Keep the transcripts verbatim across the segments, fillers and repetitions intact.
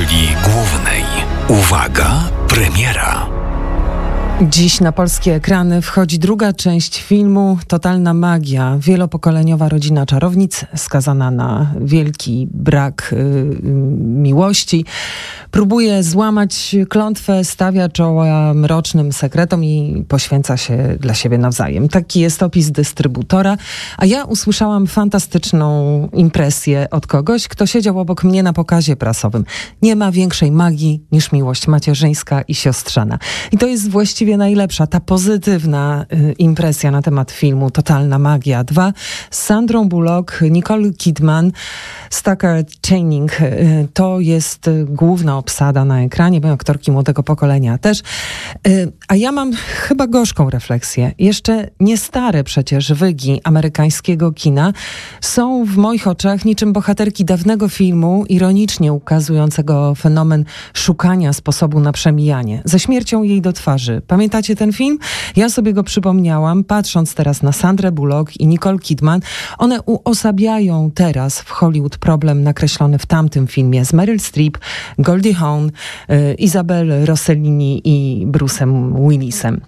roli głównej. Uwaga, premiera. Dziś na polskie ekrany wchodzi druga część filmu Totalna magia. Wielopokoleniowa rodzina czarownic skazana na wielki brak y, miłości próbuje złamać klątwę, stawia czoła mrocznym sekretom i poświęca się dla siebie nawzajem. Taki jest opis dystrybutora, a ja usłyszałam fantastyczną impresję od kogoś, kto siedział obok mnie na pokazie prasowym. Nie ma większej magii niż miłość macierzyńska i siostrzana. I to jest właściwie najlepsza, ta pozytywna y, impresja na temat filmu Totalna magia dwa z Sandrą Bullock, Nicole Kidman, Stuart Channing. Y, to jest y, główna obsada na ekranie, bo aktorki młodego pokolenia też. Y, a ja mam chyba gorzką refleksję. Jeszcze nie stare przecież wygi amerykańskiego kina są w moich oczach niczym bohaterki dawnego filmu, ironicznie ukazującego fenomen szukania sposobu na przemijanie. Ze śmiercią jej do twarzy. Pamiętacie ten film? Ja sobie go przypomniałam, patrząc teraz na Sandrę Bullock i Nicole Kidman. One uosabiają teraz w Hollywood problem nakreślony w tamtym filmie z Meryl Streep, Goldie Hawn, y, Isabelle Rossellini i Bruce'em Willisem.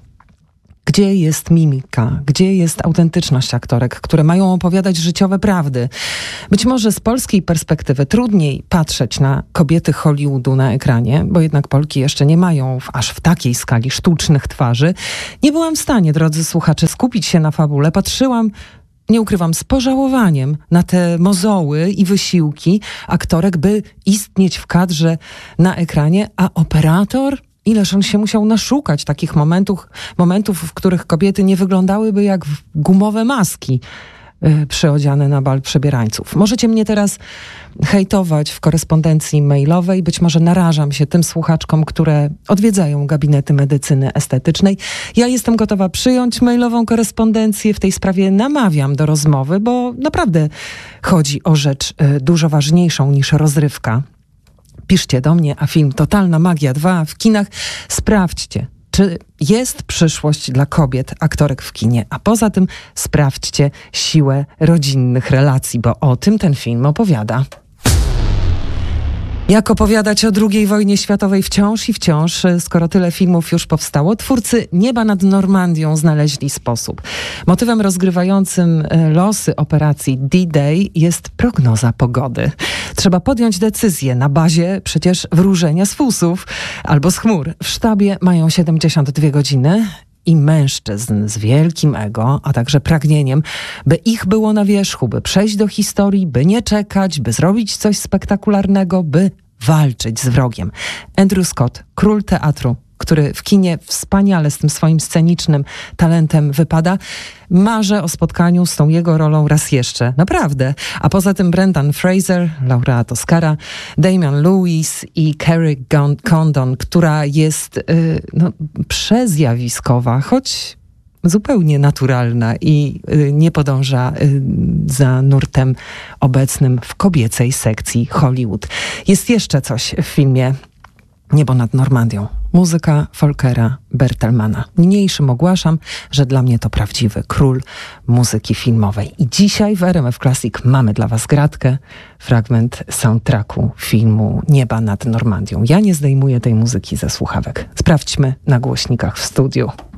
Gdzie jest mimika? Gdzie jest autentyczność aktorek, które mają opowiadać życiowe prawdy? Być może z polskiej perspektywy trudniej patrzeć na kobiety Hollywoodu na ekranie, bo jednak Polki jeszcze nie mają w, aż w takiej skali sztucznych twarzy. Nie byłam w stanie, drodzy słuchacze, skupić się na fabule. Patrzyłam, nie ukrywam, z pożałowaniem na te mozoły i wysiłki aktorek, by istnieć w kadrze na ekranie, a operator... Ileż on się musiał naszukać takich momentów, momentów, w których kobiety nie wyglądałyby jak gumowe maski yy, przyodziane na bal przebierańców. Możecie mnie teraz hejtować w korespondencji mailowej. Być może narażam się tym słuchaczkom, które odwiedzają gabinety medycyny estetycznej. Ja jestem gotowa przyjąć mailową korespondencję. W tej sprawie namawiam do rozmowy, bo naprawdę chodzi o rzecz yy, dużo ważniejszą niż rozrywka. Piszcie do mnie, a film Totalna magia dwa w kinach. Sprawdźcie, czy jest przyszłość dla kobiet, aktorek w kinie. A poza tym sprawdźcie siłę rodzinnych relacji, bo o tym ten film opowiada. Jak opowiadać o drugiej wojnie światowej wciąż i wciąż, skoro tyle filmów już powstało? Twórcy Nieba nad Normandią znaleźli sposób. Motywem rozgrywającym losy operacji D-Day jest prognoza pogody. Trzeba podjąć decyzję na bazie przecież wróżenia z fusów albo z chmur. W sztabie mają siedemdziesiąt dwie godziny i mężczyzn z wielkim ego, a także pragnieniem, by ich było na wierzchu, by przejść do historii, by nie czekać, by zrobić coś spektakularnego, by walczyć z wrogiem. Andrew Scott, król teatru, który w kinie wspaniale z tym swoim scenicznym talentem wypada. Marzę o spotkaniu z tą jego rolą raz jeszcze. Naprawdę. A poza tym Brendan Fraser, laureat Oscara, Damian Lewis i Kerry Condon, która jest yy, no, przezjawiskowa, choć zupełnie naturalna i y, nie podąża y, za nurtem obecnym w kobiecej sekcji Hollywood. Jest jeszcze coś w filmie Niebo nad Normandią. Muzyka Volkera Bertelmana. Niniejszym ogłaszam, że dla mnie to prawdziwy król muzyki filmowej. I dzisiaj w R M F Classic mamy dla was gratkę, fragment soundtracku filmu Nieba nad Normandią. Ja nie zdejmuję tej muzyki ze słuchawek. Sprawdźmy na głośnikach w studiu.